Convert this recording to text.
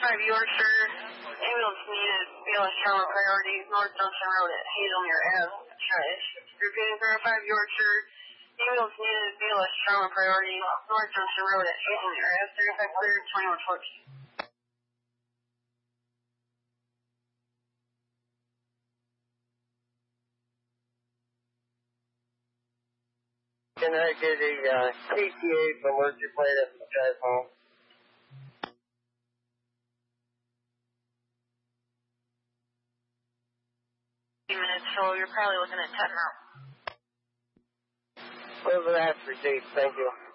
Yorkshire. Ambulance needed. BLS trauma priority. North Junction Road at Hazelmere Ave. Trash. Repeating 5 Yorkshire. Ambulance needed. BLS trauma priority. North Junction Road at Hazelmere Ave. 35 clear. 2114. Can I get a PTA from Mercy Plate at the drive home? Minutes, so you're probably looking at 10 now. Those are the last receipts, thank you.